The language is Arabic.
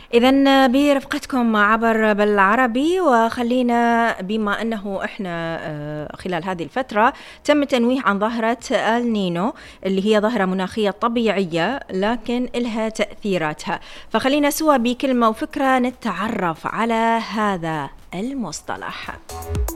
إذن برفقتكم عبر بالعربي، وخلينا بما أنه إحنا خلال هذه الفترة تم التنويه عن ظاهرة النينو اللي هي ظاهرة مناخية طبيعية لكن إلها تأثيراتها، فخلينا سوا بكلمة وفكرة نتعرف على هذا المصطلح.